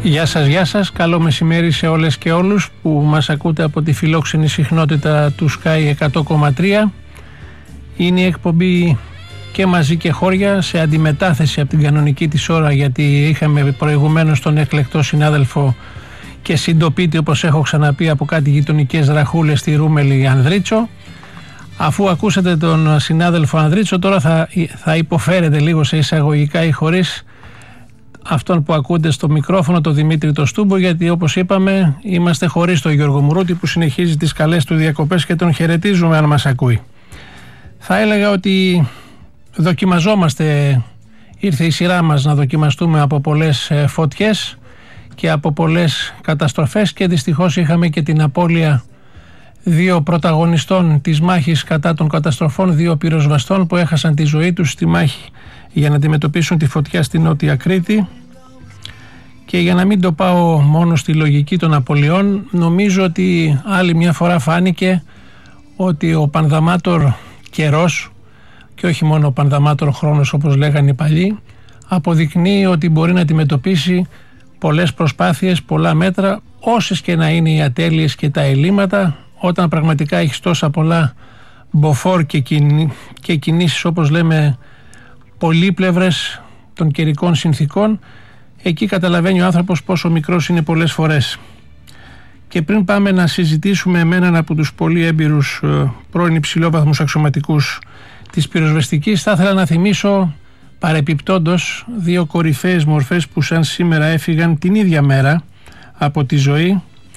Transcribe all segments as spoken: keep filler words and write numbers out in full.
Γεια σας, γεια σας. Καλό μεσημέρι σε όλες και όλους που μας ακούτε από τη φιλόξενη συχνότητα του Sky εκατό κόμμα τρία. Είναι η εκπομπή και μαζί και χώρια σε αντιμετάθεση από την κανονική της ώρα, γιατί είχαμε προηγουμένως τον εκλεκτό συνάδελφο και συντοπίτη, όπως έχω ξαναπεί, από κάτι γειτονικές ραχούλες στη Ρούμελη, Ανδρίτσο. Αφού ακούσατε τον συνάδελφο Ανδρίτσο, τώρα θα, θα υποφέρετε λίγο σε εισαγωγικά ή χωρίς αυτόν που ακούτε στο μικρόφωνο, τον Δημήτρη το Στούμπο, γιατί όπως είπαμε είμαστε χωρίς τον Γιώργο Μουρούτη που συνεχίζει τις καλές του διακοπές και τον χαιρετίζουμε αν μας ακούει. Θα έλεγα ότι δοκιμαζόμαστε, ήρθε η σειρά μας να δοκιμαστούμε από πολλές φωτιές και από πολλές καταστροφές και δυστυχώς είχαμε και την απώλεια δύο πρωταγωνιστών της μάχης κατά των καταστροφών, δύο πυροσβεστών που έχασαν τη ζωή τους στη μάχη για να αντιμετωπίσουν τη φωτιά στη Νότια Κρήτη. Και για να μην το πάω μόνο στη λογική των απολειών, νομίζω ότι άλλη μια φορά φάνηκε ότι ο πανδαμάτορ καιρός, και όχι μόνο ο πανδαμάτορ χρόνος όπως λέγανε οι παλιοί, αποδεικνύει ότι μπορεί να αντιμετωπίσει πολλές προσπάθειες, πολλά μέτρα, όσες και να είναι οι ατέλειες και τα ελλείμματα, όταν πραγματικά έχεις τόσα πολλά μποφόρ και, κινη... και κινήσεις, όπως λέμε, πολύπλευρες των καιρικών συνθήκων, εκεί καταλαβαίνει ο άνθρωπος πόσο μικρός είναι πολλές φορές. Και πριν πάμε να συζητήσουμε με έναν από τους πολύ έμπειρους πρώην υψηλόβαθμους αξιωματικούς της πυροσβεστικής, θα ήθελα να θυμίσω παρεπιπτόντως δύο κορυφαίες μορφές που σαν σήμερα έφυγαν την ίδια μέρα από τη ζωή,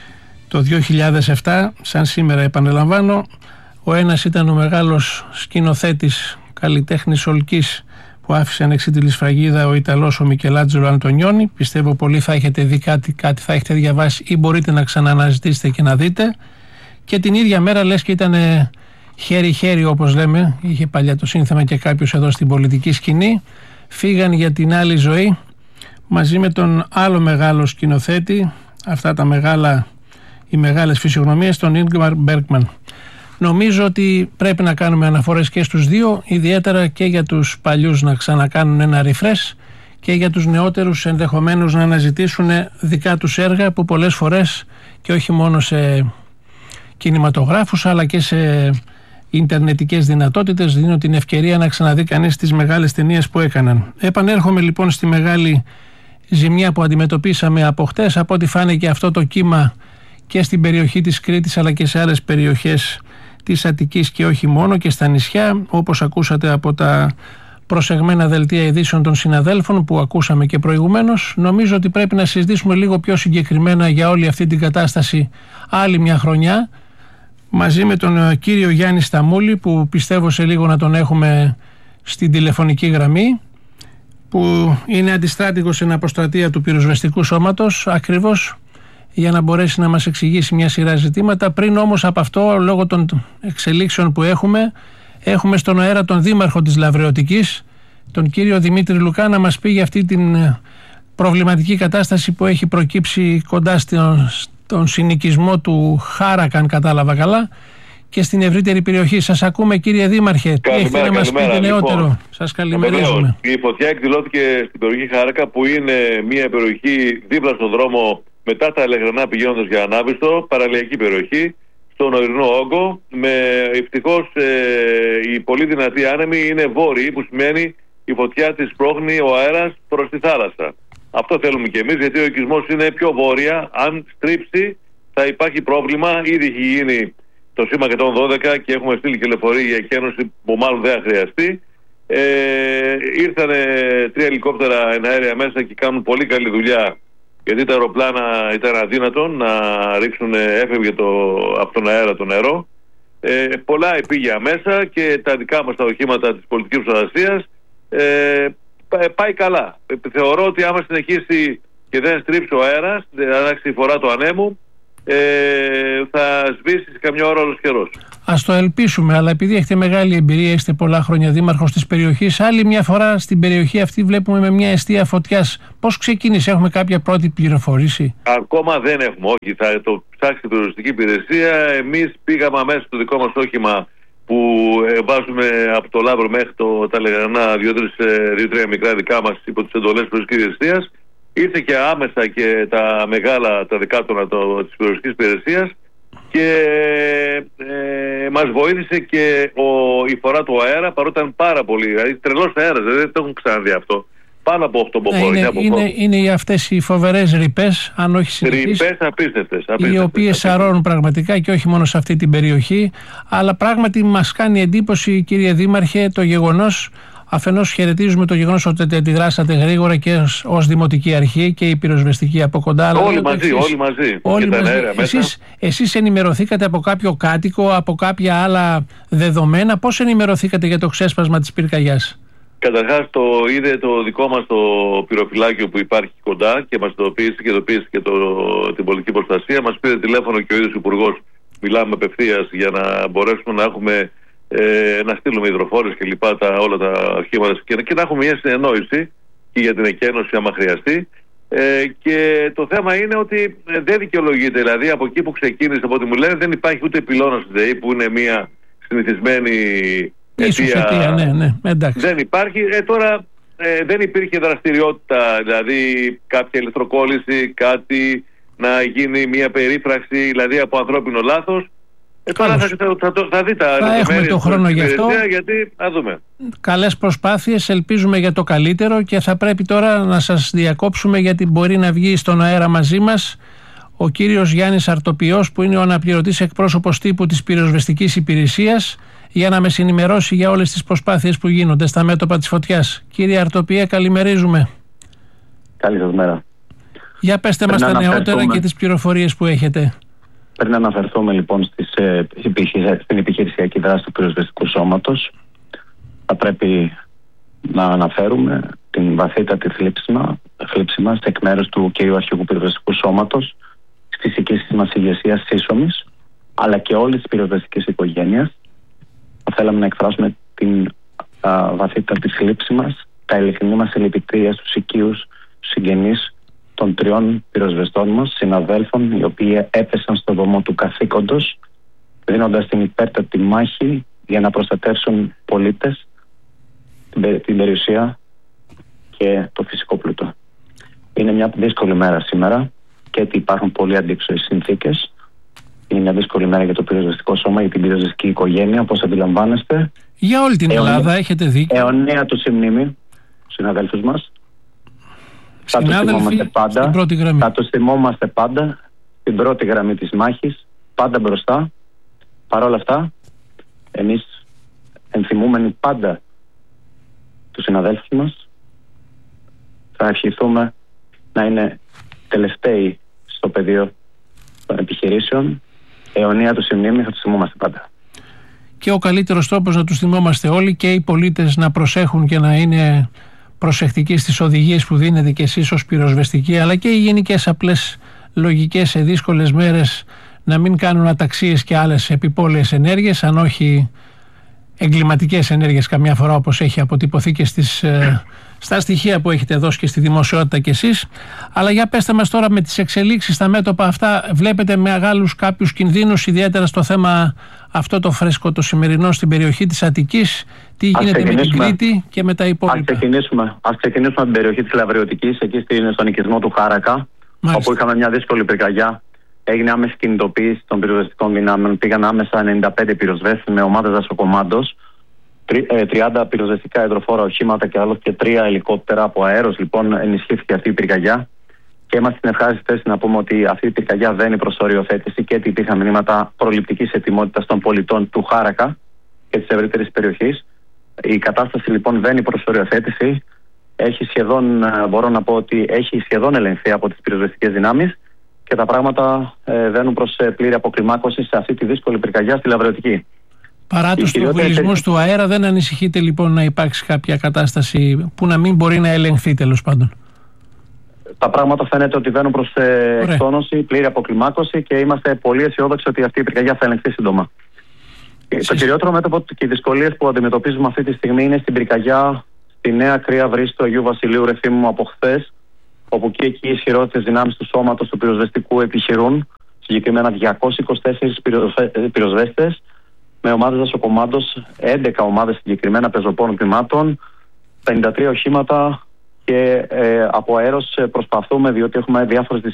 το δύο χιλιάδες επτά, σαν σήμερα επαναλαμβάνω. Ο ένας ήταν ο μεγάλος σκηνοθέτης, καλλιτέχνης Ολκής, που άφησε ανεξίτηλη σφραγίδα, ο Ιταλός ο Μικελάντζελο Αντωνιόνι. Πιστεύω πολλοί θα έχετε δει κάτι, κάτι θα έχετε διαβάσει ή μπορείτε να ξανααναζητήσετε και να δείτε. Και την ίδια μέρα λες και ήταν χέρι-χέρι, όπως λέμε, είχε παλιά το σύνθεμα και κάποιος εδώ στην πολιτική σκηνή, φύγαν για την άλλη ζωή μαζί με τον άλλο μεγάλο σκηνοθέτη, αυτά τα μεγάλα, οι μεγάλες φυσιογνωμίες, τον Ίγκμαρ Μπέργκμαν. Νομίζω ότι πρέπει να κάνουμε αναφορές και στους δύο, ιδιαίτερα και για τους παλιούς να ξανακάνουν ένα refresh και για τους νεότερους ενδεχομένως να αναζητήσουν δικά τους έργα που πολλές φορές και όχι μόνο σε κινηματογράφους αλλά και σε ιντερνετικές δυνατότητες δίνουν την ευκαιρία να ξαναδεί κανείς τις μεγάλες ταινίες που έκαναν. Επανέρχομαι λοιπόν στη μεγάλη ζημιά που αντιμετωπίσαμε από χτες, από ό,τι φάνηκε αυτό το κύμα και στην περιοχή της Κρήτης αλλά και σε άλλες περιοχές της Αττικής και όχι μόνο, και στα νησιά, όπως ακούσατε από τα προσεγμένα δελτία ειδήσεων των συναδέλφων που ακούσαμε και προηγουμένως. Νομίζω ότι πρέπει να συζητήσουμε λίγο πιο συγκεκριμένα για όλη αυτή την κατάσταση άλλη μια χρονιά, μαζί με τον κύριο Γιάννη Σταμούλη, που πιστεύω σε λίγο να τον έχουμε στην τηλεφωνική γραμμή, που είναι αντιστράτηγος στην αποστρατεία του πυροσβεστικού σώματος, ακριβώς για να μπορέσει να μας εξηγήσει μια σειρά ζητήματα. Πριν όμως από αυτό, λόγω των εξελίξεων που έχουμε, έχουμε στον αέρα τον δήμαρχο της Λαβρεωτικής, τον κύριο Δημήτρη Λουκά, να μας πει για αυτή την προβληματική κατάσταση που έχει προκύψει κοντά στον, στον συνοικισμό του Χάρακαν, κατάλαβα καλά, και στην ευρύτερη περιοχή. Σας ακούμε, κύριε Δήμαρχε. Τι έχετε να μας πείτε νεότερο? Λοιπόν, σας καλημερίζουμε. Η φωτιά εκδηλώθηκε στην περιοχή Χάρακα, που είναι μια περιοχή δίπλα στον δρόμο μετά τα Ελεγρανά πηγαίνοντας για Ανάβιστο, παραλιακή περιοχή, στον ορεινό όγκο. Με ευτυχώς ε, οι πολύ δυνατοί άνεμοι είναι βόρειοι, που σημαίνει η φωτιά της σπρώχνει ο αέρας προς τη θάλασσα. Αυτό θέλουμε και εμείς, γιατί ο οικισμός είναι πιο βόρεια. Αν στρίψει θα υπάρχει πρόβλημα. Ήδη έχει γίνει το σήμα εκατόν δώδεκα και έχουμε στείλει και λεωφορεία για εκένωση που μάλλον δεν θα χρειαστεί. Ε, ήρθανε τρία ελικόπτερα εναέρια μέσα και κάνουν πολύ καλή δουλειά, γιατί τα αεροπλάνα ήταν αδύνατον να ρίξουν, έφευγε το, από τον αέρα το νερό. Ε, πολλά επήγεια μέσα και τα δικά μας τα οχήματα της πολιτικής προστασίας. Ε, πάει καλά. Ε, θεωρώ ότι άμα συνεχίσει και δεν στρίψει ο αέρας, δεν αλλάξει η φορά του ανέμου, ε, θα σβήσει σε καμιά ώρα όλος καιρός. Ας το ελπίσουμε, αλλά επειδή έχετε μεγάλη εμπειρία, είστε πολλά χρόνια δήμαρχος της περιοχής, άλλη μια φορά στην περιοχή αυτή βλέπουμε με μια εστία φωτιάς. Πώς ξεκίνησε, έχουμε κάποια πρώτη πληροφορήση? Ακόμα δεν έχουμε, όχι. Θα το ψάξει η περιοριστική υπηρεσία. Εμείς πήγαμε αμέσως στο δικό μας όχημα που ε, βάζουμε από το Λάβρο μέχρι το, τα Λεγρανά δύο τρία μικρά δικά μας υπό τις εντολές της περιοριστικής υπηρεσίας. ήρθε και άμεσα και τα μεγάλα, τα δεκάτονα της πυροσβεστικής υπηρεσίας και ε, μας βοήθησε και ο, η φορά του αέρα, παρότι ήταν πάρα πολύ, δηλαδή τρελός αέρας, δηλαδή δεν το έχουν ξαναδεί αυτό. Πάνω από οκτώ μποφόροι. Είναι, είναι, είναι αυτές οι φοβερές ρηπές, αν όχι συνεχείς, ρηπές απίστευτες, απίστευτες, οι οποίες σαρώνουν πραγματικά και όχι μόνο σε αυτή την περιοχή. Αλλά πράγματι μας κάνει εντύπωση, κύριε Δήμαρχε, το γεγονός, αφενός χαιρετίζουμε το γεγονός ότι αντιδράσατε γρήγορα και ως Δημοτική Αρχή και η πυροσβεστική από κοντά. Όλοι μαζί, εσείς, όλοι μαζί. Όλοι μαζί. Εσείς, εσείς ενημερωθήκατε από κάποιο κάτοικο, από κάποια άλλα δεδομένα? Πώς ενημερωθήκατε για το ξέσπασμα της πυρκαγιάς? Καταρχάς το είδε το δικό μας το πυροφυλάκιο που υπάρχει κοντά και μας ειδοποίησε και ειδοποίησε και το, την πολιτική προστασία. Μας πήρε τηλέφωνο και ο ίδιος Υπουργός, μιλάμε απευθείας για να μπορέσουμε να έχουμε ε, να στείλουμε υδροφόρες και λοιπά τα, όλα τα οχήματα και, και να έχουμε μια συνεννόηση και για την εκένωση άμα χρειαστεί. Ε, και το θέμα είναι ότι δεν δικαιολογείται, δηλαδή από εκεί που ξεκίνησε, από ό,τι μου λένε, δεν υπάρχει ούτε πυλώνας στη ΔΕΗ που είναι μια συνηθισμένη ίσως αιτία, ναι, ναι, εντάξει. Δεν υπάρχει. Ε, τώρα ε, δεν υπήρχε δραστηριότητα, δηλαδή κάποια ηλεκτροκόλληση, κάτι να γίνει μια περίφραξη, δηλαδή από ανθρώπινο λάθος. Ε, τώρα θα, θα, θα, θα δει τα θα έχουμε το χρόνο γι' αυτό. Γιατί, να δούμε. Καλές προσπάθειες, ελπίζουμε για το καλύτερο και θα πρέπει τώρα να σας διακόψουμε γιατί μπορεί να βγει στον αέρα μαζί μας ο κύριος Γιάννης Αρτοπιός, που είναι ο αναπληρωτής εκπρόσωπος τύπου της πυροσβεστικής υπηρεσίας, για να με συνημερώσει για όλες τις προσπάθειες που γίνονται στα μέτωπα της φωτιάς. Κύριε Αρτοπιέ, καλημερίζουμε. Καλή σας μέρα. Για πέστε μας τα νεότερα και τις πληροφορίες που έχετε. Πρέπει να αναφερθούμε λοιπόν στις, ε, στην επιχειρησιακή δράση του πυροσβεστικού σώματος. Θα πρέπει να αναφέρουμε την βαθύτατη θλίψη μας εκ μέρους του κυρίου Αρχηγού Πυροσβεστικού Σώματος, της φυσικής μας ηγεσίας σύσσωμης, αλλά και όλης της πυροσβεστικής οικογένειας. Θα θέλαμε να εκφράσουμε την α, βαθύτατη θλίψη μας, τα ειλικρινή μας συλληπιτήρια στους οικείους, στους συγγενείς των τριών πυροσβεστών μας, συναδέλφων, οι οποίοι έπεσαν στο βωμό του καθήκοντος, δίνοντας την υπέρτατη μάχη για να προστατεύσουν πολίτες, την, την περιουσία και το φυσικό πλούτο. Είναι μια δύσκολη μέρα σήμερα και ότι υπάρχουν πολύ αντίξωες συνθήκες. Είναι μια δύσκολη μέρα για το πυροσβεστικό σώμα, για την πυροσβεστική οικογένεια, όπως αντιλαμβάνεστε. Για όλη την Ελλάδα, αιωνία, έχετε δίκιο. Αιωνία του συμμνήμη, τους συναδέλφους μας. Θα τους θυμόμαστε πάντα. Στην πρώτη γραμμή. Θα τους θυμόμαστε πάντα στην πρώτη γραμμή της μάχης, πάντα μπροστά. Παρ' όλα αυτά, εμείς ενθυμούμενοι πάντα τους συναδέλφους μας, θα ευχηθούμε να είναι τελευταίοι στο πεδίο των επιχειρήσεων. Αιωνία του συμμνήμη, θα τους θυμόμαστε πάντα. Και ο καλύτερος τρόπος να τους θυμόμαστε όλοι και οι πολίτες να προσέχουν και να είναι προσεκτικοί στις οδηγίες που δίνετε και εσείς ως πυροσβεστικοί, αλλά και οι γενικές απλές λογικές σε δύσκολες μέρες να μην κάνουν αταξίες και άλλες επιπόλαιες ενέργειες, αν όχι εγκληματικές ενέργειες καμιά φορά, όπως έχει αποτυπωθεί και στις, ε, στα στοιχεία που έχετε δώσει και στη δημοσιότητα κι εσείς. Αλλά για πέστε μας τώρα, με τις εξελίξεις στα μέτωπα αυτά, βλέπετε μεγάλους κάποιους κινδύνους, ιδιαίτερα στο θέμα αυτό το φρέσκο το σημερινό στην περιοχή της Αττικής? Τι γίνεται με την Κρήτη και με τα υπόλοιπα? Ας ξεκινήσουμε, ας ξεκινήσουμε από την περιοχή της Λαβριωτικής, εκεί στον οικισμό του Χάρακα, Μάλιστα. όπου είχαμε μια δύσκολη πυρκαγιά. Έγινε άμεση κινητοποίηση των πυροσβεστικών δυνάμεων. Πήγαν άμεσα ενενήντα πέντε πυροσβέστες με ομάδες δασοκομάντος, τριάντα πυροσβεστικά υδροφόρα οχήματα και άλλο και τρία ελικόπτερα από αέρος. Λοιπόν, ενισχύθηκε αυτή η πυρκαγιά. Και είμαστε στην ευχάριστη θέση να πούμε ότι αυτή η πυρκαγιά δεν είναι προς οριοθέτηση και ότι υπήρχαν μηνύματα προληπτικής ετοιμότητας των πολιτών του Χάρακα και της ευρύτερης περιοχής. Η κατάσταση λοιπόν δεν είναι προς οριοθέτηση. Έχει σχεδόν, μπορώ να πω ότι έχει σχεδόν ελεγχθεί από τις πυροσβεστικές δυνάμεις και τα πράγματα ε, βαίνουν προς ε, πλήρη αποκλιμάκωση σε αυτή τη δύσκολη πυρκαγιά στη Λαβριωτική. Παρά τους τροχυλισμούς του αέρα, δεν ανησυχείτε λοιπόν να υπάρξει κάποια κατάσταση που να μην μπορεί να ελεγχθεί τέλος πάντων? Τα πράγματα φαίνεται ότι βαίνουν προς ε, εκτόνωση, πλήρη αποκλιμάκωση και είμαστε πολύ αισιόδοξοι ότι αυτή η πυρκαγιά θα ελεγχθεί σύντομα. Εσείς... Το κυριότερο μέτωπο και οι δυσκολίες που αντιμετωπίζουμε αυτή τη στιγμή είναι στην πυρκαγιά στη Νέα Κρία Βρύση του Αγίου Βασιλείου Ρεθύμου από χθες, όπου και εκεί οι ισχυρότερες δυνάμεις του σώματος του πυροσβεστικού επιχειρούν, συγκεκριμένα διακόσιοι είκοσι τέσσερις πυροσβέστες με ομάδες δασοκομάντος, έντεκα ομάδες συγκεκριμένα πεζοπόρων τμήματων, πενήντα τρία οχήματα και ε, από αέρος προσπαθούμε, διότι έχουμε διάφορες